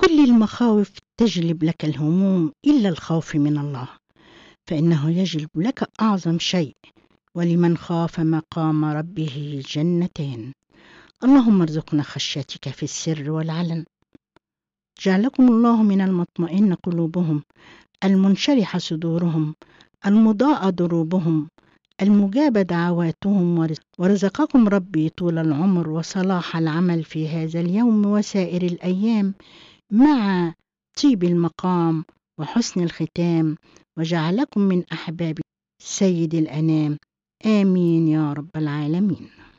كل المخاوف تجلب لك الهموم إلا الخوف من الله، فإنه يجلب لك أعظم شيء. ولمن خاف مقام ربه جنتان. اللهم ارزقنا خشيتك في السر والعلن. جعلكم الله من المطمئن قلوبهم، المنشرح صدورهم، المضاء دروبهم، المجاب دعواتهم، ورزقكم ربي طول العمر وصلاح العمل في هذا اليوم وسائر الأيام، مع طيب المقام وحسن الختام، وجعلكم من أحباب سيد الأنام. آمين يا رب العالمين.